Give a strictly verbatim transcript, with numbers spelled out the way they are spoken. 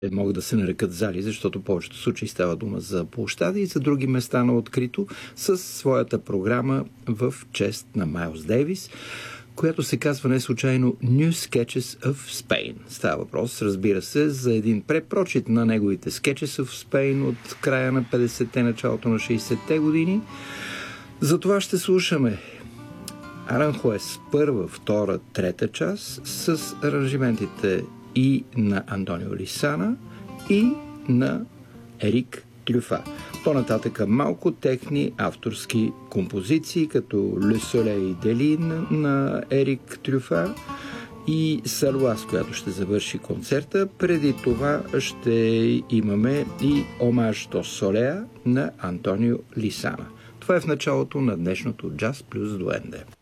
могат да се нарекат зали, защото в повечето случаи става дума за площади и за други места на открито, с своята програма в чест на Майлз Дейвис, която се казва не случайно New Sketches of Spain. Става въпрос, разбира се, за един препрочит на неговите Sketches of Spain от края на петдесетте, началото на шейсетте години. Затова ще слушаме Аранхуес първа, втора, трета част с аранжиментите и на Антонио Лисана и на Ерик Трюфа. По-нататъка малко техни авторски композиции, като Le Soleil d'Eline на Ерик Трюфа и Салуас, която ще завърши концерта. Преди това ще имаме и Омаж до Солеа на Антонио Лисана. Това е в началото на днешното Джаз плюс Дуенде.